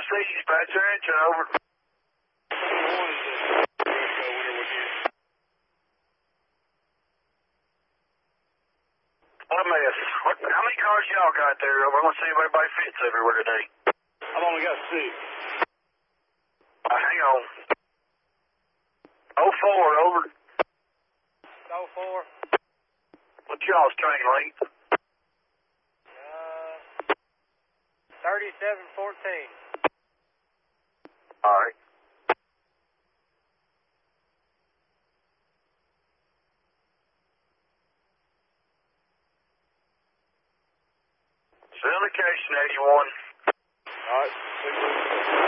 Tennessee, dispatcher engine, over. What a mess. How many cars y'all got there? I want to see if everybody fits everywhere today. I've only got 6. Hang on. 04, over. 04. What's y'all's train length? 3714. All right. Syndication 81. All right.